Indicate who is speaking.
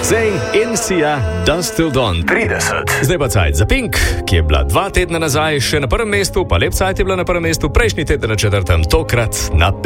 Speaker 1: Zayn in Sia, Dust Till Dawn 30. Zdaj pa cajt za Pink, ki je bila 2 tedna nazaj še na prvem mestu, pa lep cajt je bila na prvem mestu, prejšnji teden na 4., tokrat na 5.